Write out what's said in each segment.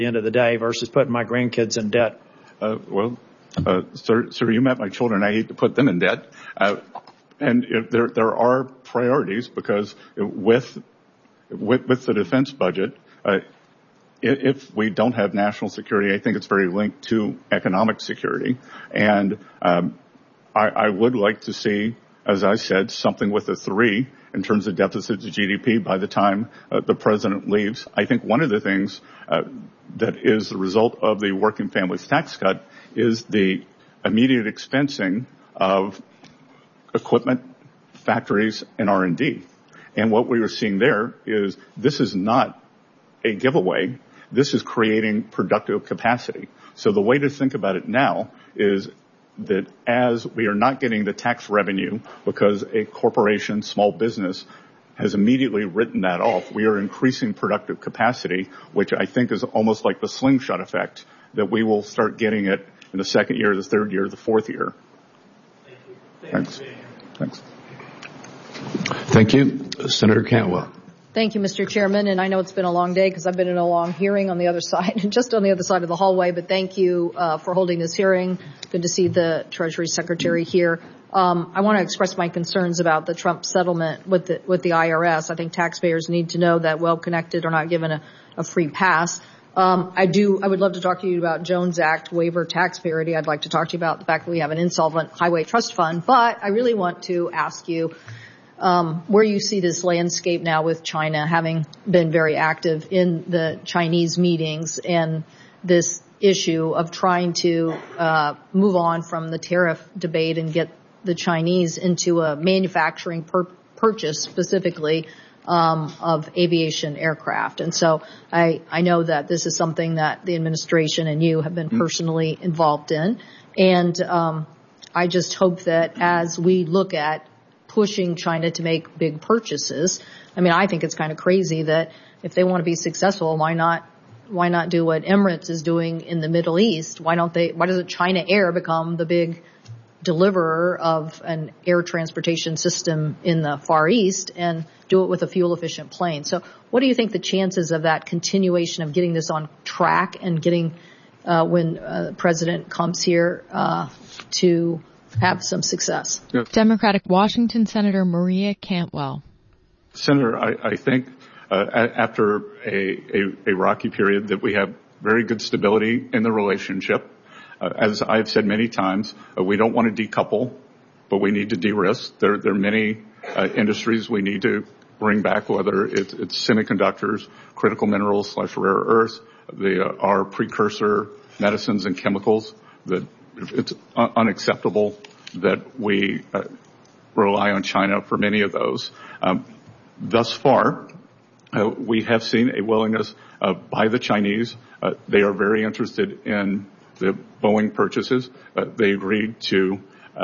the end of the day versus putting my grandkids in debt? Sir, you met my children. I hate to put them in debt. And there are priorities because with the defense budget, if we don't have national security, I think it's very linked to economic security. And I would like to see, as I said, something with a 3 in terms of deficit to GDP by the time the president leaves. I think one of the things that is the result of the working families tax cut is the immediate expensing of equipment, factories, and R&D. And what we are seeing there is this is not a giveaway. This is creating productive capacity. So the way to think about it now is that as we are not getting the tax revenue because a corporation, small business, has immediately written that off, we are increasing productive capacity, which I think is almost like the slingshot effect, that we will start getting it in the second year, the third year, the fourth year. Thank you. Thanks. Thank you. Senator Cantwell. Thank you, Mr. Chairman. And I know it's been a long day because I've been in a long hearing on the other side, just on the other side of the hallway. But thank you for holding this hearing. Good to see the Treasury Secretary here. I want to express my concerns about the Trump settlement with the IRS. I think taxpayers need to know that well-connected are not given a free pass. I would love to talk to you about Jones Act waiver tax parity. I'd like to talk to you about the fact that we have an insolvent highway trust fund. But I really want to ask you where you see this landscape now with China having been very active in the Chinese meetings and this issue of trying to move on from the tariff debate and get the Chinese into a manufacturing purchase specifically of aviation aircraft. And so I know that this is something that the administration and you have been personally involved in. And I just hope that as we look at pushing China to make big purchases, I mean, I think it's kind of crazy that if they want to be successful, why not do what Emirates is doing in the Middle East? Why doesn't China Air become the big deliverer of an air transportation system in the Far East and do it with a fuel-efficient plane? So what do you think the chances of that continuation of getting this on track and getting, when the president comes here, to have some success? Yes. Democratic Washington Senator Maria Cantwell. Senator, I think after a rocky period that we have very good stability in the relationship. As I've said many times, we don't want to decouple, but we need to de-risk. There are many industries we need to bring back, whether it's semiconductors, critical minerals / rare earths, our precursor medicines and chemicals. That it's unacceptable that we rely on China for many of those. Thus far, we have seen a willingness by the Chinese. They are very interested in the Boeing purchases. They agreed to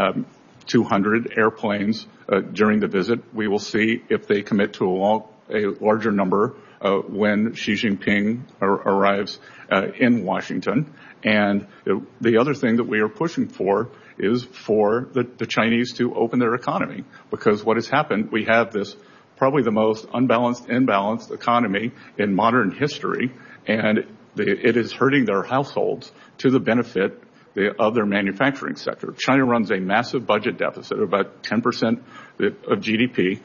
200 airplanes during the visit. We will see if they commit to a larger number when Xi Jinping arrives in Washington. And the other thing that we are pushing for is for the Chinese to open their economy, because what has happened, we have this probably the most imbalanced economy in modern history, and it is hurting their households to the benefit of their manufacturing sector. China runs a massive budget deficit, about 10% of GDP.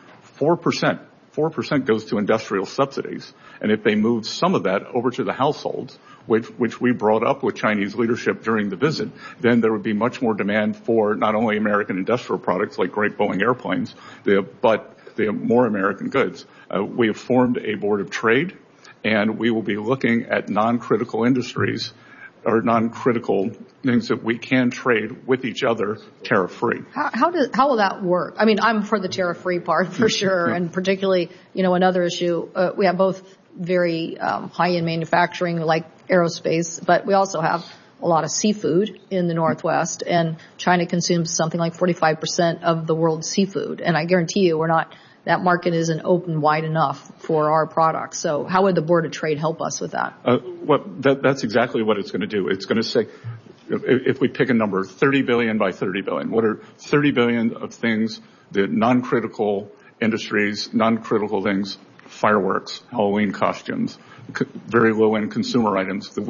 4% goes to industrial subsidies. And if they move some of that over to the households, which we brought up with Chinese leadership during the visit, then there would be much more demand for not only American industrial products like great Boeing airplanes, but the more American goods. We have formed a board of trade, and we will be looking at non-critical industries or non-critical things that we can trade with each other tariff-free. How will that work? I mean, I'm for the tariff-free part for sure, yeah. And particularly, another issue, we have both very high-end manufacturing like aerospace, but we also have a lot of seafood in the Northwest, and China consumes something like 45% of the world's seafood. And I guarantee you that market isn't open wide enough for our products. So how would the Board of Trade help us with that? That's exactly what it's going to do. It's going to say, if we pick a number, 30 billion by 30 billion, what are 30 billion of things that non-critical industries, non-critical things, fireworks, Halloween costumes, very low-end consumer items that